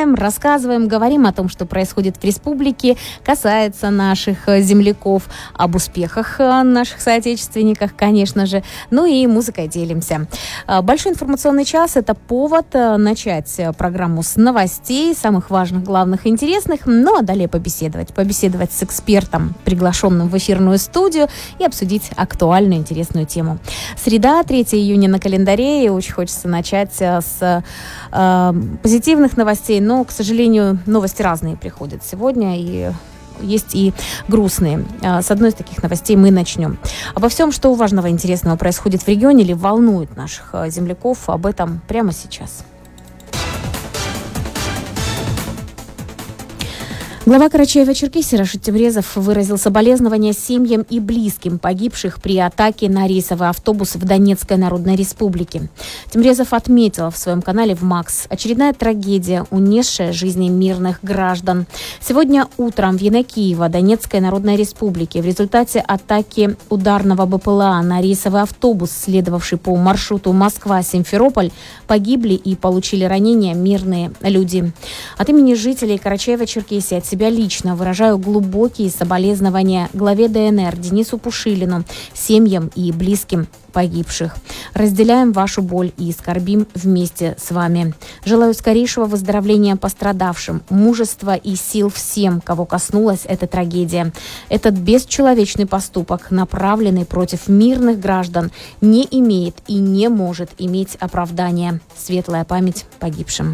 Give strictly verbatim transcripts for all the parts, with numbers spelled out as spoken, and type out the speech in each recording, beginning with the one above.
обсуждаем, рассказываем, говорим о том, что происходит в республике, касается наших земляков, об успехах наших соотечественников, конечно же, ну и музыкой делимся. Большой информационный час – это повод начать программу с новостей, самых важных, главных, интересных, ну а далее побеседовать. Побеседовать с экспертом, приглашенным в эфирную студию, и обсудить актуальную, интересную тему. Среда, третьего июня на календаре, и очень хочется начать с э, позитивных новостей, но, к сожалению, новости разные приходят сегодня, и есть и грустные. С одной из таких новостей мы начнем. Обо всем, что важного и интересного происходит в регионе или волнует наших земляков, об этом прямо сейчас. Глава Карачаево-Черкесии Рашид Темрезов выразил соболезнования семьям и близким погибших при атаке на рейсовый автобус в Донецкой Народной Республике. Темрезов отметил в своем канале в МАКС: очередная трагедия, унесшая жизни мирных граждан. Сегодня утром в Янакиево, Донецкой Народной Республике, в результате атаки ударного БПЛА на рейсовый автобус, следовавший по маршруту Москва-Симферополь, погибли и получили ранения мирные люди. От имени жителей Карачаево-Черкесии, от себя лично выражаю глубокие соболезнования главе ДНР Денису Пушилину, семьям и близким погибших. Разделяем вашу боль и скорбим вместе с вами. Желаю скорейшего выздоровления пострадавшим, мужества и сил всем, кого коснулась эта трагедия. Этот бесчеловечный поступок, направленный против мирных граждан, не имеет и не может иметь оправдания. Светлая память погибшим.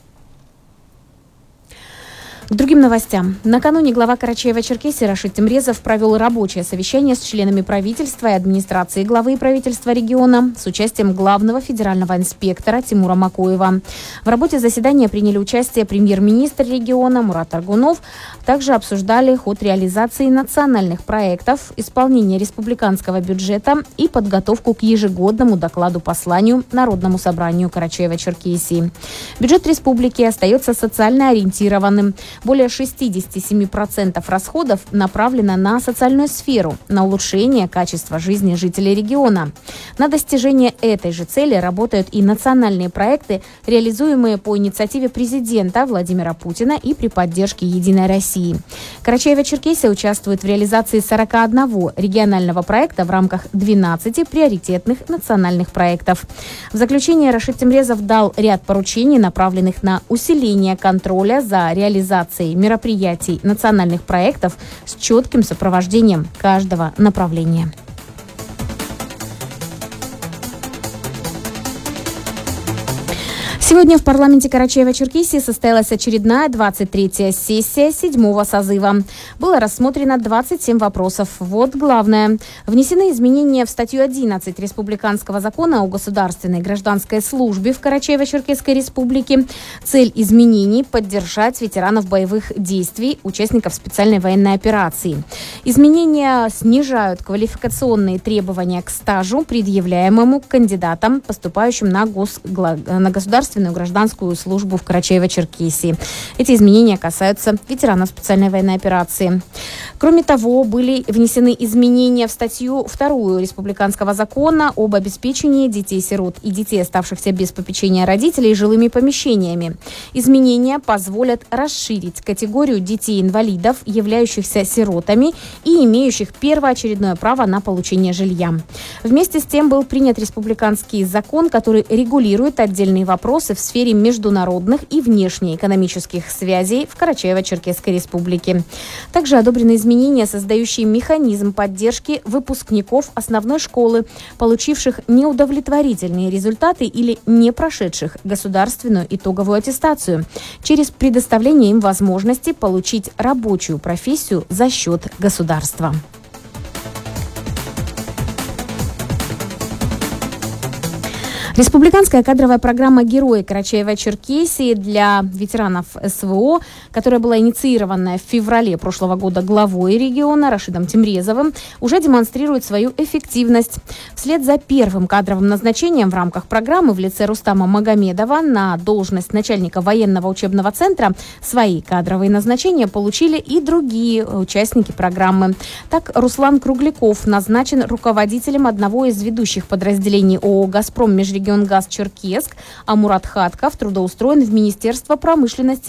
К другим новостям. Накануне глава Карачаево-Черкесии Рашид Темрезов провел рабочее совещание с членами правительства и администрации главы правительства региона с участием главного федерального инспектора Тимура Макоева. В работе заседания приняли участие премьер-министр региона Мурат Аргунов. Также обсуждали ход реализации национальных проектов, исполнение республиканского бюджета и подготовку к ежегодному докладу-посланию Народному собранию Карачаево-Черкесии. Бюджет республики остается социально ориентированным. Более шестьдесят семь процентов расходов направлено на социальную сферу, на улучшение качества жизни жителей региона. На достижение этой же цели работают и национальные проекты, реализуемые по инициативе президента Владимира Путина и при поддержке «Единой России». Карачаево-Черкесия участвует в реализации сорока одного регионального проекта в рамках двенадцати приоритетных национальных проектов. В заключение Рашид Темрезов дал ряд поручений, направленных на усиление контроля за реализацией мероприятий национальных проектов с четким сопровождением каждого направления. Сегодня в парламенте Карачаево-Черкесии состоялась очередная двадцать третья сессия седьмого созыва. Было рассмотрено двадцать семь вопросов. Вот главное. Внесены изменения в статью одиннадцать Республиканского закона о государственной гражданской службе в Карачаево-Черкесской республике. Цель изменений – поддержать ветеранов боевых действий, участников специальной военной операции. Изменения снижают квалификационные требования к стажу, предъявляемому кандидатам, поступающим на, гос... на государственную гражданскую службу в Карачаево-Черкесии. Эти изменения касаются ветеранов специальной военной операции. Кроме того, были внесены изменения в статью вторую Республиканского закона об обеспечении детей-сирот и детей, оставшихся без попечения родителей, жилыми помещениями. Изменения позволят расширить категорию детей-инвалидов, являющихся сиротами и имеющих первоочередное право на получение жилья. Вместе с тем был принят республиканский закон, который регулирует отдельные вопросы в сфере международных и внешнеэкономических связей в Карачаево-Черкесской республике. Также одобрены изменения, создающие механизм поддержки выпускников основной школы, получивших неудовлетворительные результаты или не прошедших государственную итоговую аттестацию, через предоставление им возможности получить рабочую профессию за счет государства. Республиканская кадровая программа «Герои Карачаево-Черкесии» для ветеранов СВО, которая была инициирована в феврале прошлого года главой региона Рашидом Темрезовым, уже демонстрирует свою эффективность. Вслед за первым кадровым назначением в рамках программы в лице Рустама Магомедова на должность начальника военного учебного центра свои кадровые назначения получили и другие участники программы. Так, Руслан Кругляков назначен руководителем одного из ведущих подразделений ООО «Газпром Межрегионгаз Черкесск», а Мурат Хатков трудоустроен в Министерство промышленности